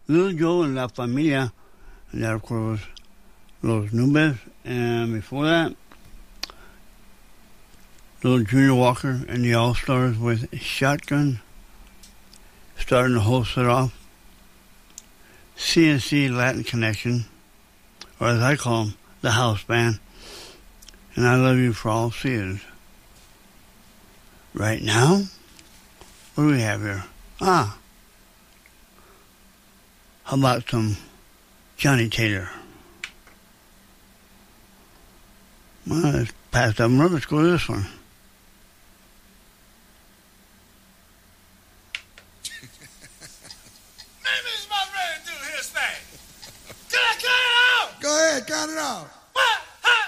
Little Joe and La Familia, and that of course was Los Nubes, and before that, Little Junior Walker and the All-Stars with Shotgun, starting the whole set off. CNC Latin Connection, or as I call them, the House Band, and I Love You for All Seasons. Right now, what do we have here? How about some Johnny Taylor? Well, let's pass that one up. Let's go to this one.